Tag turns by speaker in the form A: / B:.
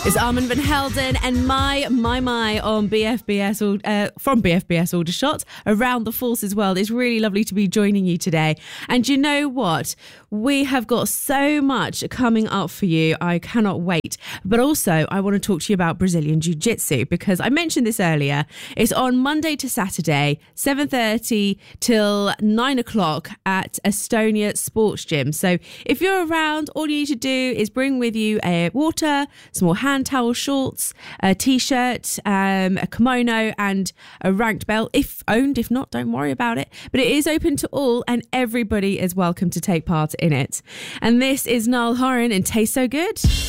A: It's Armand Van Helden and my on BFBS, from BFBS Aldershot, around the Forces world. It's really lovely to be joining you today. And you know what? We have got so much coming up for you. I cannot wait. But also, I want to talk to you about Brazilian Jiu-Jitsu because I mentioned this earlier. It's on Monday to Saturday, 7:30 till 9 o'clock at Estonia Sports Gym. So if you're around, all you need to do is bring with you a water, some more hand towel, shorts, a t-shirt, a kimono and a ranked belt. If owned, if not, don't worry about it. But it is open to all and everybody is welcome to take part in it. And this is Niall Horan and Taste So Good.